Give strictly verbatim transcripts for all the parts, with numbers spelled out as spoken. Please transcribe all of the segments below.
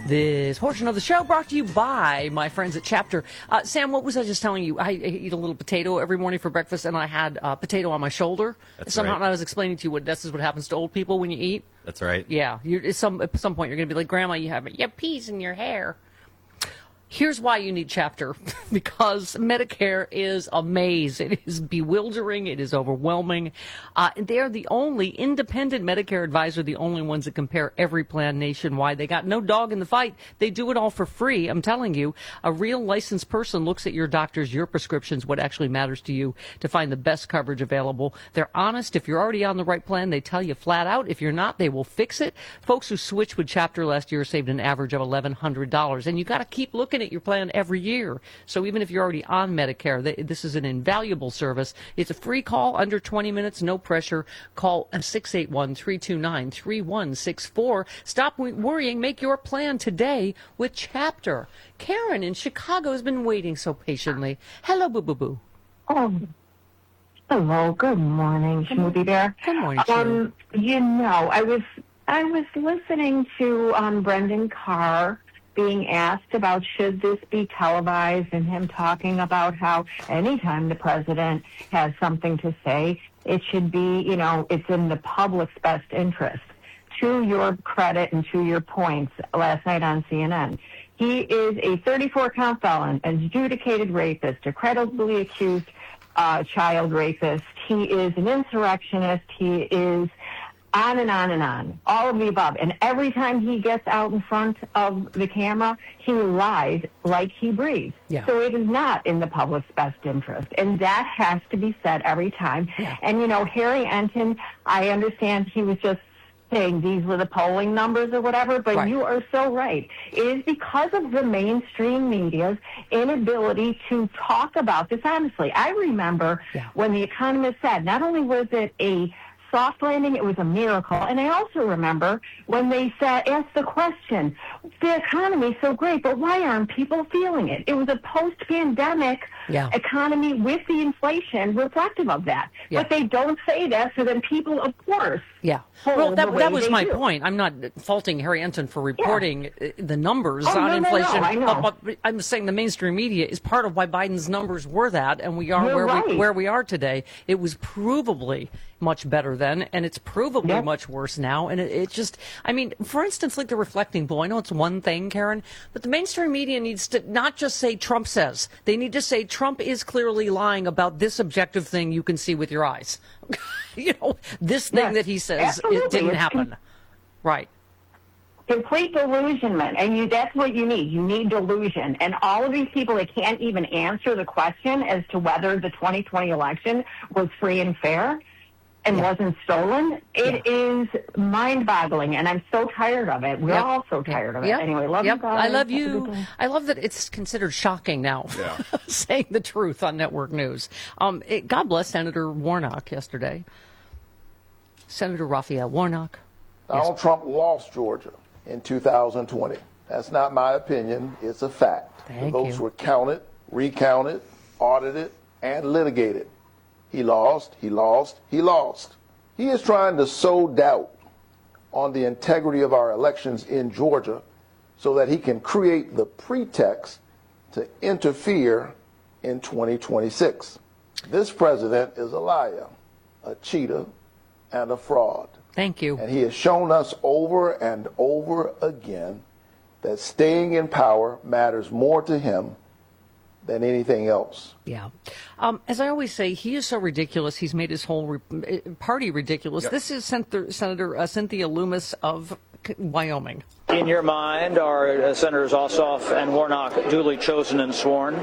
This portion of the show brought to you by my friends at Chapter. Uh, Sam, what was I just telling you? I, I eat a little potato every morning for breakfast, and I had a uh, potato on my shoulder. That's Somehow right. I was explaining to you what this is what happens to old people when you eat. That's right. Yeah, you at some at some point you're going to be like, Grandma, you have you have peas in your hair. Here's why you need Chapter, because Medicare is a maze. It is bewildering. It is overwhelming. Uh, they're the only independent Medicare advisor, the only ones that compare every plan nationwide. They got no dog in the fight. They do it all for free. I'm telling you, a real licensed person looks at your doctors, your prescriptions, what actually matters to you to find the best coverage available. They're honest. If you're already on the right plan, they tell you flat out. If you're not, they will fix it. Folks who switched with Chapter last year saved an average of eleven hundred dollars. And you got to keep looking at your plan every year. So even if you're already on Medicare, they, this is an invaluable service. It's a free call, under twenty minutes, no pressure. Call six eight one, three two nine, three one six four. Stop worrying. Make your plan today with Chapter. Karen in Chicago has been waiting so patiently. Hello, Boo Boo Boo. Oh, hello. Good morning, Smoothie Bear. Good morning, Um, you know, I was I was listening to um, Brendan Carr being asked about should this be televised, and him talking about how anytime the president has something to say, it should be, you know, it's in the public's best interest. To your credit and to your points last night on C N N, he is a thirty-four count felon, an adjudicated rapist, a credibly accused uh, child rapist. He is an insurrectionist. He is on and on and on, all of the above. And every time he gets out in front of the camera, he lies like he breathes. Yeah. So it is not in the public's best interest. And that has to be said every time. Yeah. And, you know, Harry Enton, I understand he was just saying these were the polling numbers or whatever, but Right. you are so right. It is because of the mainstream media's inability to talk about this honestly. I remember Yeah. when The Economist said not only was it a soft landing, it was a miracle. And I also remember when they said, asked the question, the economy's so great, but why aren't people feeling it? It was a post-pandemic Yeah. economy with the inflation reflective of that. Yeah. But they don't say that, so then people, of course, Yeah. hold Well, the that, way that was they my do. point. I'm not faulting Harry Enton for reporting uh the numbers Oh, on no, no, no, inflation. I know. But, but I'm saying the mainstream media is part of why Biden's numbers were that, and we are You're where we right. where we are today. It was provably much better then, and it's provably Yep. much worse now. And it, it just, I mean, for instance, like the reflecting poll. I know it's one thing, Karen, but the mainstream media needs to not just say Trump says. They need to say Trump is clearly lying about this objective thing you can see with your eyes. You know, this thing Yes, that he says absolutely. it didn't It's happen. Right. Complete delusionment, and you that's what you need. You need delusion. And all of these people that can't even answer the question as to whether the twenty twenty election was free and fair and Yeah. wasn't stolen, it is mind-boggling, and I'm so tired of it. We're Yep. all so tired of it. Yep. Anyway, love yep. you guys. I love Have a good you. day. I love that it's considered shocking now, Yeah. saying the truth on network news. Um, it, God bless Senator Warnock yesterday. Senator Raphael Warnock. Donald Trump lost Georgia in two thousand twenty. That's not my opinion. It's a fact. Thank the votes you. were counted, recounted, audited, and litigated. He lost, he lost, he lost. He is trying to sow doubt on the integrity of our elections in Georgia so that he can create the pretext to interfere in twenty twenty-six. This president is a liar, a cheater, and a fraud. Thank you. And he has shown us over and over again that staying in power matters more to him than anything else. Yeah. Um, as I always say, he is so ridiculous. He's made his whole re- party ridiculous. Yep. This is Senator, Senator uh, Cynthia Loomis of K- Wyoming. In your mind, are uh, Senators Ossoff and Warnock duly chosen and sworn?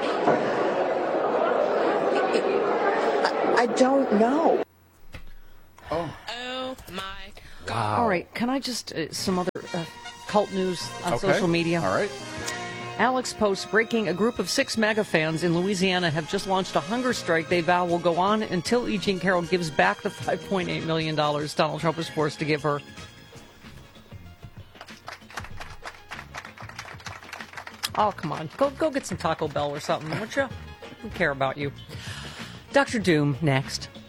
I don't know. Oh, my. All right. Can I just, uh, some other uh, cult news on Okay. social media? All right. Alex posts breaking: a group of six MAGA fans in Louisiana have just launched a hunger strike they vow will go on until E. Jean Carroll gives back the five point eight million dollars Donald Trump was forced to give her. Oh, come on. Go go get some Taco Bell or something, would you? We care about you. Doctor Doom, next.